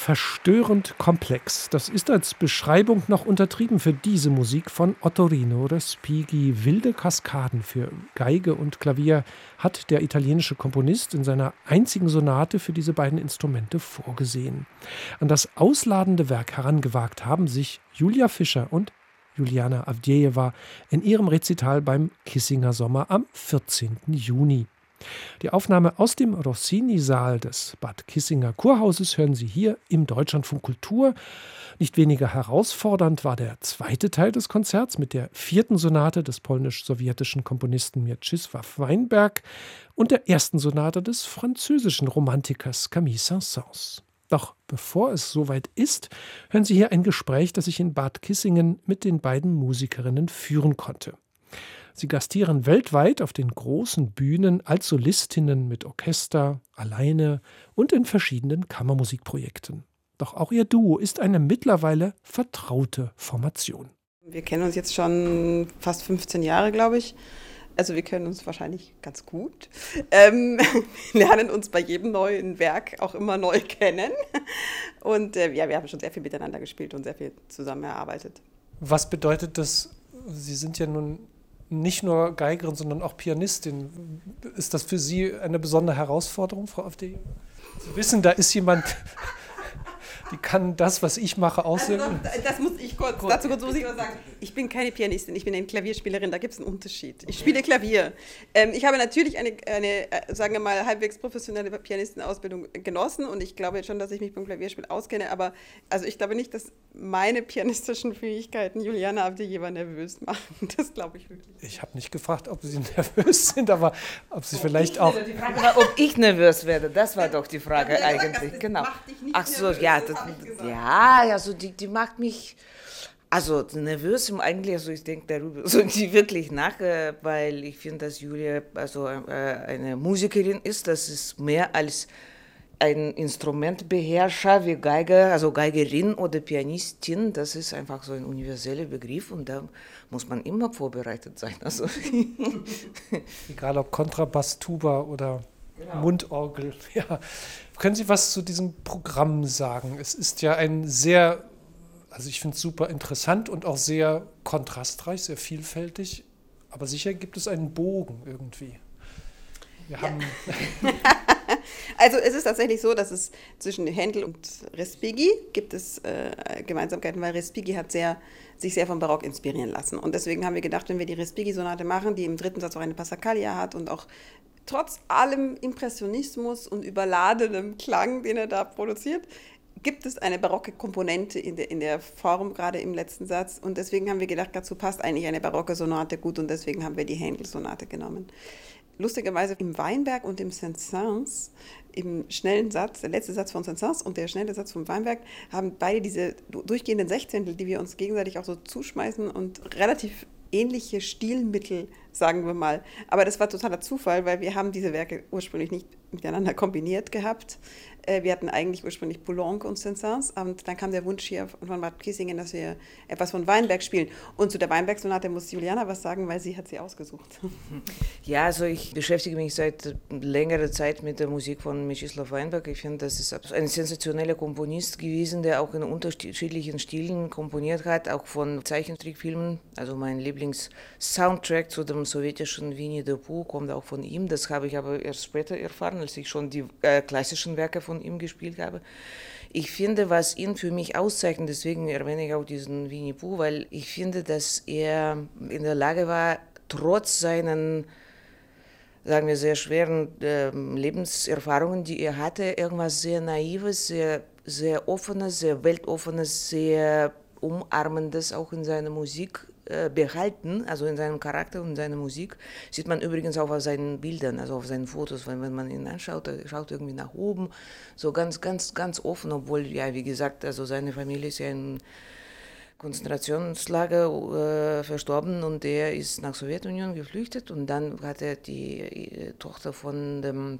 Verstörend komplex. Das ist als Beschreibung noch untertrieben für diese Musik von Ottorino Respighi. Wilde Kaskaden für Geige und Klavier hat der italienische Komponist in seiner einzigen Sonate für diese beiden Instrumente vorgesehen. An das ausladende Werk herangewagt haben sich Julia Fischer und Juliana Avdejewa in ihrem Rezital beim Kissinger Sommer am 14. Juni. Die Aufnahme aus dem Rossini-Saal des Bad Kissinger Kurhauses hören Sie hier im Deutschlandfunk Kultur. Nicht weniger herausfordernd war der zweite Teil des Konzerts mit der 4. Sonate des polnisch-sowjetischen Komponisten Mieczysław Weinberg und der 1. Sonate des französischen Romantikers Camille Saint-Saëns. Doch bevor es soweit ist, hören Sie hier ein Gespräch, das ich in Bad Kissingen mit den beiden Musikerinnen führen konnte. Sie gastieren weltweit auf den großen Bühnen als Solistinnen mit Orchester, alleine und in verschiedenen Kammermusikprojekten. Doch auch ihr Duo ist eine mittlerweile vertraute Formation. Wir kennen uns jetzt schon fast 15 Jahre, glaube ich. Also wir kennen uns wahrscheinlich ganz gut. Lernen uns bei jedem neuen Werk auch immer neu kennen. Und ja, wir haben schon sehr viel miteinander gespielt und sehr viel zusammen erarbeitet. Was bedeutet das? Sie sind ja nun nicht nur Geigerin, sondern auch Pianistin. Ist das für Sie eine besondere Herausforderung, Frau Avdejewa? Sie wissen, da ist jemand, die kann das, was ich mache, auswirken. Also, dazu muss ich was sagen. Ich bin keine Pianistin, ich bin eine Klavierspielerin, da gibt es einen Unterschied. Ich spiele Klavier. Ich habe natürlich eine, sagen wir mal, halbwegs professionelle Pianistenausbildung genossen und ich glaube schon, dass ich mich beim Klavierspiel auskenne, aber also ich glaube nicht, dass meine pianistischen Fähigkeiten Juliana Avdejewa nervös machen. Das glaube ich wirklich. Ich habe nicht gefragt, ob Sie nervös sind, aber ob Sie vielleicht auch... Die Frage war, ob ich nervös werde, das war doch die Frage eigentlich. Das genau. macht dich nicht Ach so, nervös, ja, also die macht mich... Also nervös eigentlich, also ich denke darüber so nicht wirklich nach, weil ich finde, dass Julia also eine Musikerin ist, das ist mehr als ein Instrumentbeherrscher wie Geiger, also Geigerin oder Pianistin, das ist einfach so ein universeller Begriff und da muss man immer vorbereitet sein. Also. Egal ob Kontrabass, Tuba oder Mundorgel. Ja. Können Sie was zu diesem Programm sagen? Es ist ja ein sehr... Also ich finde es super interessant und auch sehr kontrastreich, sehr vielfältig. Aber sicher gibt es einen Bogen irgendwie. Wir haben Also es ist tatsächlich so, dass es zwischen Händel und Respighi gibt es Gemeinsamkeiten, weil Respighi hat sich sehr vom Barock inspirieren lassen. Und deswegen haben wir gedacht, wenn wir die Respighi-Sonate machen, die im 3. Satz auch eine Passacaglia hat und auch trotz allem Impressionismus und überladenem Klang, den er da produziert, gibt es eine barocke Komponente in der Form, gerade im letzten Satz. Und deswegen haben wir gedacht, dazu passt eigentlich eine barocke Sonate gut und deswegen haben wir die Händel-Sonate genommen. Lustigerweise im Weinberg und im Saint-Saëns, im schnellen Satz, der letzte Satz von Saint-Saëns und der schnelle Satz vom Weinberg, haben beide diese durchgehenden Sechzehntel, die wir uns gegenseitig auch so zuschmeißen und relativ ähnliche Stilmittel, sagen wir mal. Aber das war totaler Zufall, weil wir haben diese Werke ursprünglich nicht miteinander kombiniert gehabt. Wir hatten eigentlich ursprünglich Poulenc und Saint-Saëns und dann kam der Wunsch hier von Bad Kissingen, dass wir etwas von Weinberg spielen. Und zu der Weinberg-Sonate muss Juliana was sagen, weil sie hat sie ausgesucht. Ja, also ich beschäftige mich seit längerer Zeit mit der Musik von Mieczysław Weinberg. Ich finde, das ist ein sensationeller Komponist gewesen, der auch in unterschiedlichen Stilen komponiert hat, auch von Zeichentrickfilmen. Also mein Lieblings-Soundtrack zu dem sowjetischen Winnie the Pooh kommt auch von ihm. Das habe ich aber erst später erfahren, als ich schon die klassischen Werke von ihm gespielt habe. Ich finde, was ihn für mich auszeichnet, deswegen erwähne ich auch diesen Winnie Pooh, weil ich finde, dass er in der Lage war, trotz seinen, sagen wir, sehr schweren Lebenserfahrungen, die er hatte, irgendwas sehr Naives, sehr Offenes, sehr Weltoffenes, sehr Umarmendes auch in seiner Musik behalten, also in seinem Charakter und in seiner Musik, sieht man übrigens auch auf seinen Bildern, also auf seinen Fotos, wenn man ihn anschaut, er schaut irgendwie nach oben, so ganz, ganz, ganz offen, obwohl, ja, wie gesagt, also seine Familie ist ja in Konzentrationslager verstorben und er ist nach Sowjetunion geflüchtet und dann hat er die Tochter von dem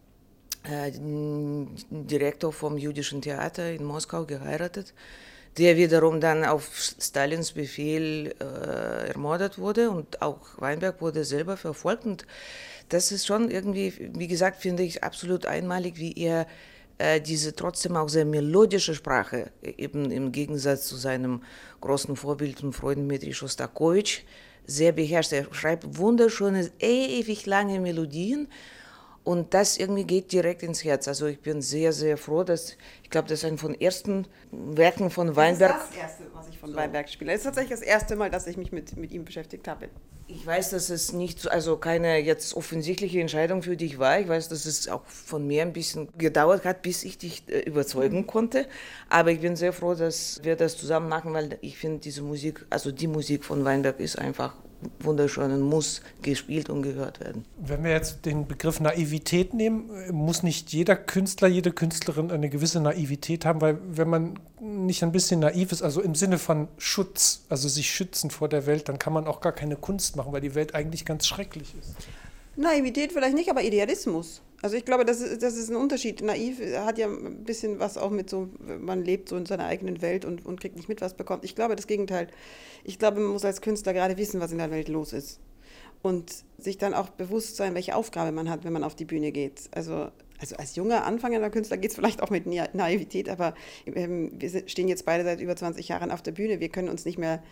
Direktor vom Jüdischen Theater in Moskau geheiratet, der wiederum dann auf Stalins Befehl ermordet wurde und auch Weinberg wurde selber verfolgt. Und das ist schon irgendwie, wie gesagt, finde ich absolut einmalig, wie er diese trotzdem auch sehr melodische Sprache, eben im Gegensatz zu seinem großen Vorbild und Freund Dmitri Schostakowitsch, sehr beherrscht. Er schreibt wunderschöne, ewig lange Melodien und das irgendwie geht direkt ins Herz. Also ich bin sehr, sehr froh, ich glaube, das ist ein von ersten Werken von Weinberg. Das ist das erste, was ich von Weinberg spiele. Das ist tatsächlich das erste Mal, dass ich mich mit ihm beschäftigt habe. Ich weiß, dass es nicht, also keine jetzt offensichtliche Entscheidung für dich war. Ich weiß, dass es auch von mir ein bisschen gedauert hat, bis ich dich überzeugen konnte. Aber ich bin sehr froh, dass wir das zusammen machen, weil ich finde, diese Musik, also die Musik von Weinberg ist einfach wunderschön und muss gespielt und gehört werden. Wenn wir jetzt den Begriff Naivität nehmen, muss nicht jeder Künstler, jede Künstlerin eine gewisse Naivität haben, weil wenn man nicht ein bisschen naiv ist, also im Sinne von Schutz, also sich schützen vor der Welt, dann kann man auch gar keine Kunst machen, weil die Welt eigentlich ganz schrecklich ist. Naivität vielleicht nicht, aber Idealismus. Also ich glaube, das ist ein Unterschied. Naiv hat ja ein bisschen was auch mit so, man lebt so in seiner eigenen Welt und kriegt nicht mit, was bekommt. Ich glaube das Gegenteil. Ich glaube, man muss als Künstler gerade wissen, was in der Welt los ist. Und sich dann auch bewusst sein, welche Aufgabe man hat, wenn man auf die Bühne geht. Also als junger, anfangender Künstler geht es vielleicht auch mit Naivität, aber wir stehen jetzt beide seit über 20 Jahren auf der Bühne. Wir können uns nicht mehr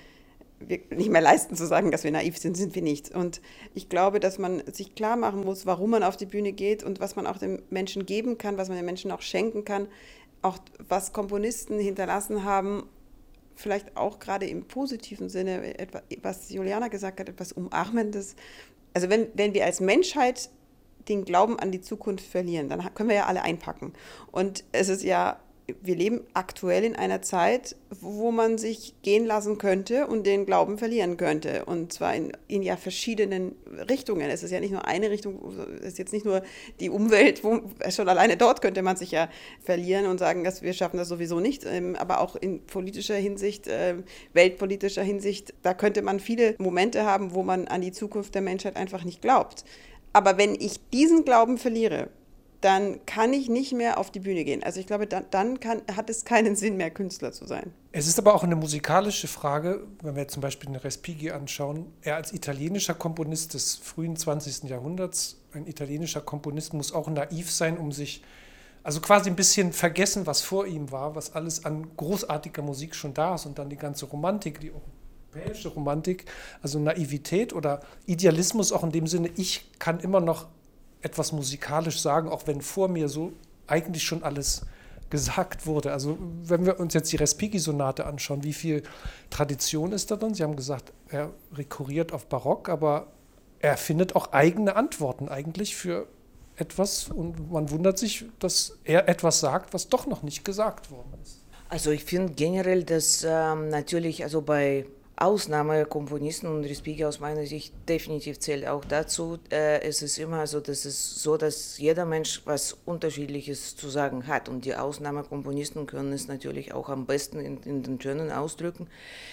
leisten zu sagen, dass wir naiv sind wir nicht. Und ich glaube, dass man sich klar machen muss, warum man auf die Bühne geht und was man auch den Menschen geben kann, was man den Menschen auch schenken kann, auch was Komponisten hinterlassen haben, vielleicht auch gerade im positiven Sinne, was Juliana gesagt hat, etwas Umarmendes. Also wenn wir als Menschheit den Glauben an die Zukunft verlieren, dann können wir ja alle einpacken. Und es ist ja, wir leben aktuell in einer Zeit, wo man sich gehen lassen könnte und den Glauben verlieren könnte. Und zwar in ja verschiedenen Richtungen. Es ist ja nicht nur eine Richtung, es ist jetzt nicht nur die Umwelt, schon alleine dort könnte man sich ja verlieren und sagen, dass wir schaffen das sowieso nicht. Aber auch in politischer Hinsicht, weltpolitischer Hinsicht, da könnte man viele Momente haben, wo man an die Zukunft der Menschheit einfach nicht glaubt. Aber wenn ich diesen Glauben verliere, dann kann ich nicht mehr auf die Bühne gehen. Also ich glaube, dann hat es keinen Sinn mehr, Künstler zu sein. Es ist aber auch eine musikalische Frage, wenn wir zum Beispiel den Respighi anschauen. Er als italienischer Komponist des frühen 20. Jahrhunderts, ein italienischer Komponist muss auch naiv sein, um sich, also quasi ein bisschen vergessen, was vor ihm war, was alles an großartiger Musik schon da ist und dann die ganze Romantik, die europäische Romantik, also Naivität oder Idealismus auch in dem Sinne, ich kann immer noch etwas musikalisch sagen, auch wenn vor mir so eigentlich schon alles gesagt wurde. Also wenn wir uns jetzt die Respighi-Sonate anschauen, wie viel Tradition ist da drin? Sie haben gesagt, er rekurriert auf Barock, aber er findet auch eigene Antworten eigentlich für etwas und man wundert sich, dass er etwas sagt, was doch noch nicht gesagt worden ist. Also ich finde generell, dass natürlich, also bei Ausnahmekomponisten und Respighi aus meiner Sicht definitiv zählt auch dazu. Es ist immer so, dass jeder Mensch was Unterschiedliches zu sagen hat und die Ausnahmekomponisten können es natürlich auch am besten in den Tönen ausdrücken.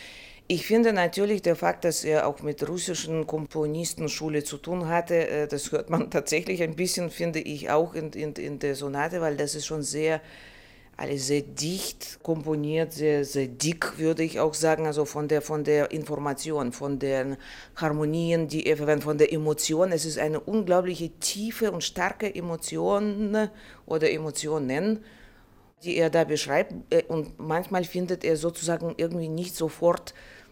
Ich finde natürlich der Fakt, dass er auch mit russischen Komponistenschule zu tun hatte, das hört man tatsächlich ein bisschen, finde ich, auch in der Sonate, weil das ist schon alles sehr dicht komponiert, sehr, sehr dick, würde ich auch sagen, also von der Information, von den Harmonien, von der Emotion. Es ist eine unglaubliche tiefe und starke Emotion oder Emotionen, die er da beschreibt. Und manchmal findet er sozusagen irgendwie nicht sofort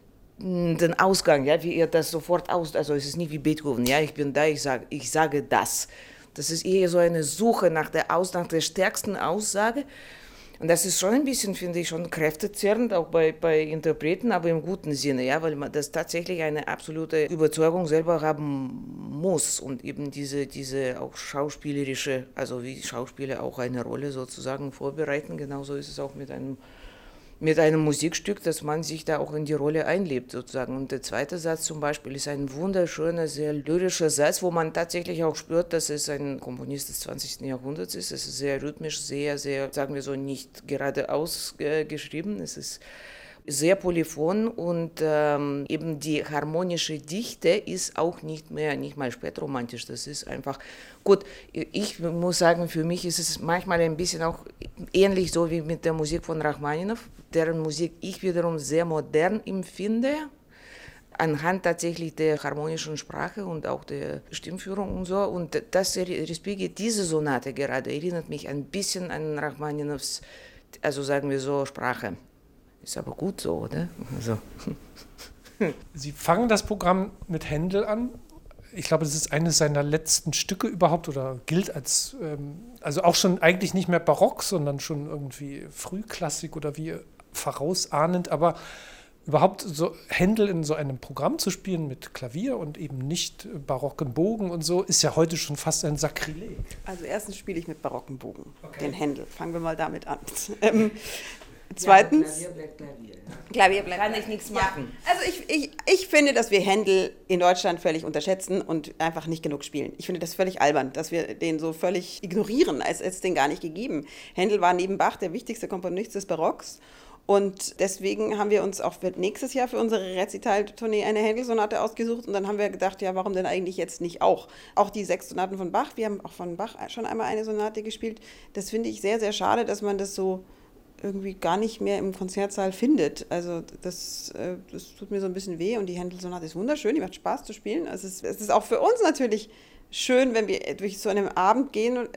den Ausgang, ja, wie er das sofort also es ist nicht wie Beethoven, ja, ich bin da, ich sage das. Das ist eher so eine Suche nach der stärksten Aussage. Und das ist schon ein bisschen, finde ich, schon kräftezehrend, auch bei Interpreten, aber im guten Sinne, ja, weil man das tatsächlich eine absolute Überzeugung selber haben muss und eben diese auch schauspielerische, also wie Schauspieler auch eine Rolle sozusagen vorbereiten. Genauso ist es auch mit einem Musikstück, dass man sich da auch in die Rolle einlebt sozusagen. Und der zweite Satz zum Beispiel ist ein wunderschöner, sehr lyrischer Satz, wo man tatsächlich auch spürt, dass es ein Komponist des 20. Jahrhunderts ist. Es ist sehr rhythmisch, sehr, sehr, sagen wir so, nicht geradeaus geschrieben. Es ist sehr polyphon und eben die harmonische Dichte ist auch nicht mal spätromantisch. Das ist einfach gut. Ich muss sagen, für mich ist es manchmal ein bisschen auch ähnlich so wie mit der Musik von Rachmaninow, deren Musik ich wiederum sehr modern empfinde. anhand tatsächlich der harmonischen Sprache und auch der Stimmführung und so. Und das Respighi, diese Sonate gerade, erinnert mich ein bisschen an Rachmaninows, also sagen wir so, Sprache. Ist aber gut so, oder? Also. Sie fangen das Programm mit Händel an. Ich glaube, das ist eines seiner letzten Stücke überhaupt oder gilt als, also auch schon eigentlich nicht mehr barock, sondern schon irgendwie Frühklassik oder wie vorausahnend, aber überhaupt so Händel in so einem Programm zu spielen mit Klavier und eben nicht barocken Bogen und so, ist ja heute schon fast ein Sakrileg. Also erstens spiele ich mit barocken Bogen, okay, den Händel. Fangen wir mal damit an. Zweitens, Ja, Klavier bleibt Klavier. Klavier bleibt. Kann ich nichts machen. Ja. Also ich finde, dass wir Händel in Deutschland völlig unterschätzen und einfach nicht genug spielen. Ich finde das völlig albern, dass wir den so völlig ignorieren, als hätte es den gar nicht gegeben. Händel war neben Bach der wichtigste Komponist des Barocks. Und deswegen haben wir uns auch für nächstes Jahr für unsere Rezital-Tournee eine Händel-Sonate ausgesucht. Und dann haben wir gedacht, ja, warum denn eigentlich jetzt nicht auch? Auch die 6 Sonaten von Bach, wir haben auch von Bach schon einmal eine Sonate gespielt. Das finde ich sehr, sehr schade, dass man das so irgendwie gar nicht mehr im Konzertsaal findet. Also das tut mir so ein bisschen weh. Und die Händel-Sonate ist wunderschön, die macht Spaß zu spielen. Also es ist auch für uns natürlich schön, wenn wir durch so einen Abend gehen,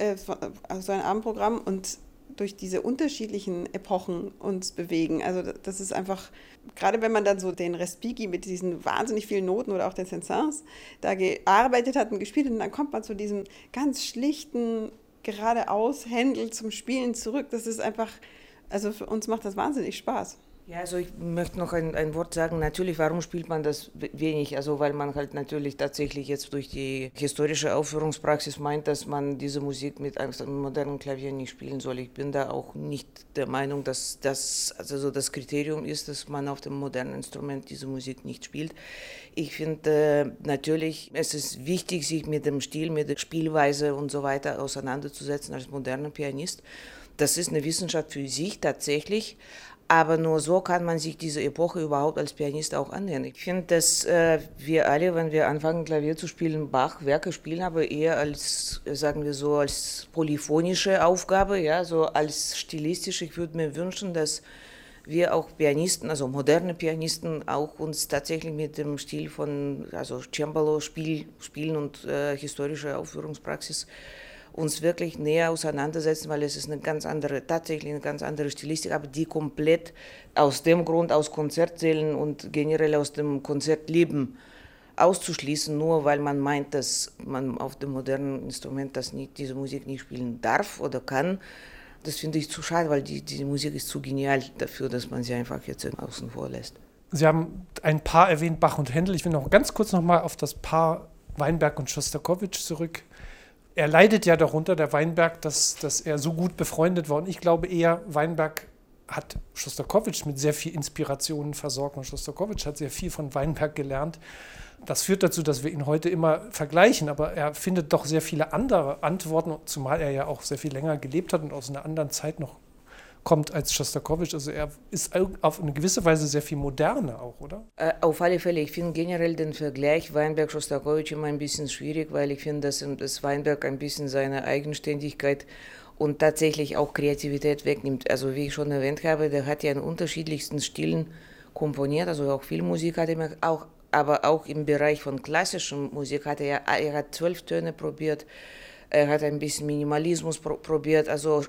so ein Abendprogramm und durch diese unterschiedlichen Epochen uns bewegen. Also das ist einfach, gerade wenn man dann so den Respighi mit diesen wahnsinnig vielen Noten oder auch den Saint-Saëns da gearbeitet hat und gespielt hat, und dann kommt man zu diesem ganz schlichten, geradeaus Händel zum Spielen zurück. Das ist einfach, also für uns macht das wahnsinnig Spaß. Ja, also ich möchte noch ein Wort sagen. Natürlich, warum spielt man das wenig? Also weil man halt natürlich tatsächlich jetzt durch die historische Aufführungspraxis meint, dass man diese Musik mit einem modernen Klavier nicht spielen soll. Ich bin da auch nicht der Meinung, dass das also so das Kriterium ist, dass man auf dem modernen Instrument diese Musik nicht spielt. Ich finde natürlich, es ist wichtig, sich mit dem Stil, mit der Spielweise und so weiter auseinanderzusetzen als moderner Pianist. Das ist eine Wissenschaft für sich tatsächlich. Aber nur so kann man sich dieser Epoche überhaupt als Pianist auch annähern. Ich finde, dass wir alle, wenn wir anfangen, Klavier zu spielen, Bach-Werke spielen, aber eher als, sagen wir so, als polyphonische Aufgabe, ja, so als stilistische. Ich würde mir wünschen, dass wir auch Pianisten, also moderne Pianisten, auch uns tatsächlich mit dem Stil von also Cembalo-Spielen und historischer Aufführungspraxis uns wirklich näher auseinandersetzen, weil es ist tatsächlich eine ganz andere Stilistik, aber die komplett aus dem Grund aus Konzertsälen und generell aus dem Konzertleben auszuschließen, nur weil man meint, dass man auf dem modernen Instrument diese Musik nicht spielen darf oder kann. Das finde ich zu schade, weil die Musik ist zu genial dafür, dass man sie einfach jetzt außen vor lässt. Sie haben ein Paar erwähnt, Bach und Händel. Ich will noch ganz kurz nochmal auf das Paar Weinberg und Schostakowitsch zurück. Er leidet ja darunter, der Weinberg, dass er so gut befreundet war. Und ich glaube eher, Weinberg hat Schostakowitsch mit sehr viel Inspirationen versorgt. Und Schostakowitsch hat sehr viel von Weinberg gelernt. Das führt dazu, dass wir ihn heute immer vergleichen. Aber er findet doch sehr viele andere Antworten, zumal er ja auch sehr viel länger gelebt hat und aus einer anderen Zeit noch kommt als Schostakowitsch. Also er ist auf eine gewisse Weise sehr viel moderner auch, oder? Auf alle Fälle. Ich finde generell den Vergleich Weinberg-Schostakowitsch immer ein bisschen schwierig, weil ich finde, dass Weinberg ein bisschen seine Eigenständigkeit und tatsächlich auch Kreativität wegnimmt. Also wie ich schon erwähnt habe, der hat ja in unterschiedlichsten Stilen komponiert, also auch Filmmusik hat er auch, aber auch im Bereich von klassischer Musik hat er hat 12 Töne probiert. Er hat ein bisschen Minimalismus probiert, also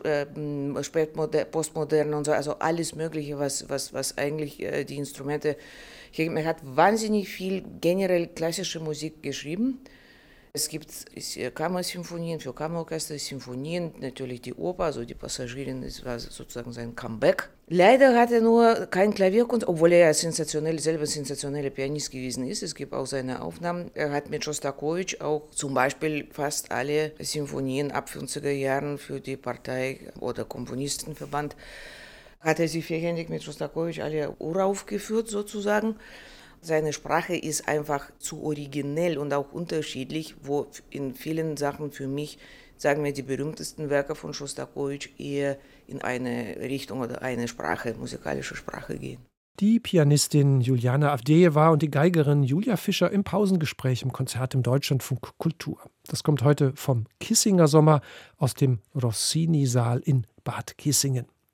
Postmodern und so, also alles Mögliche, was eigentlich die Instrumente. Er hat wahnsinnig viel generell klassische Musik geschrieben. Es gibt Kammersinfonien für Kammerorchester, Sinfonien, natürlich die Oper, also die Passagierin, das war sozusagen sein Comeback. Leider hat er nur kein Klavierkunst, obwohl er selber sensationeller Pianist gewesen ist. Es gibt auch seine Aufnahmen. Er hat mit Schostakowitsch auch zum Beispiel fast alle Sinfonien ab 50er Jahren für die Partei oder Komponistenverband hat er sich vierhändig mit Schostakowitsch alle uraufgeführt sozusagen. Seine Sprache ist einfach zu originell und auch unterschiedlich, wo in vielen Sachen für mich, sagen wir, die berühmtesten Werke von Schostakowitsch eher in eine Richtung oder eine Sprache, musikalische Sprache gehen. Die Pianistin Juliana Avdejewa und die Geigerin Julia Fischer im Pausengespräch im Konzert im Deutschlandfunk Kultur. Das kommt heute vom Kissinger Sommer aus dem Rossini-Saal in Bad Kissingen.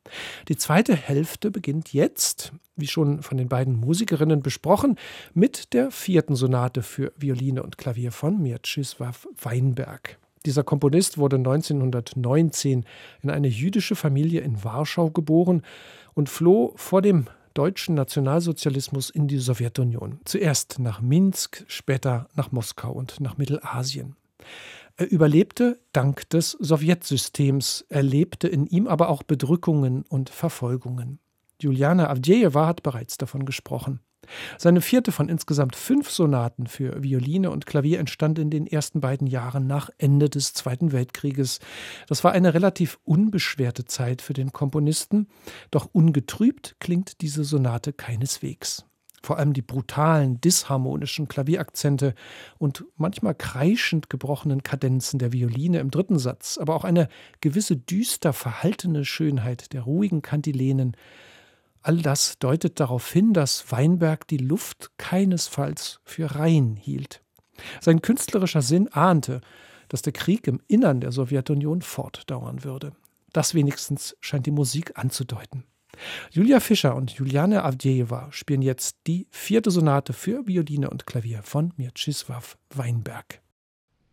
Die zweite Hälfte beginnt jetzt, wie schon von den beiden Musikerinnen besprochen, mit der 4. Sonate für Violine und Klavier von Mieczysław Weinberg. Dieser Komponist wurde 1919 in eine jüdische Familie in Warschau geboren und floh vor dem deutschen Nationalsozialismus in die Sowjetunion. Zuerst nach Minsk, später nach Moskau und nach Mittelasien. Er überlebte dank des Sowjetsystems, erlebte in ihm aber auch Bedrückungen und Verfolgungen. Juliana Avdejewa hat bereits davon gesprochen. Seine 4. von insgesamt 5 Sonaten für Violine und Klavier entstand in den ersten beiden Jahren nach Ende des Zweiten Weltkrieges. Das war eine relativ unbeschwerte Zeit für den Komponisten, doch ungetrübt klingt diese Sonate keineswegs. Vor allem die brutalen, disharmonischen Klavierakzente und manchmal kreischend gebrochenen Kadenzen der Violine im 3. Satz, aber auch eine gewisse düster verhaltene Schönheit der ruhigen Kantilenen, all das deutet darauf hin, dass Weinberg die Luft keinesfalls für rein hielt. Sein künstlerischer Sinn ahnte, dass der Krieg im Innern der Sowjetunion fortdauern würde. Das wenigstens scheint die Musik anzudeuten. Julia Fischer und Juliana Avdejewa spielen jetzt die 4. Sonate für Violine und Klavier von Mieczysław Weinberg.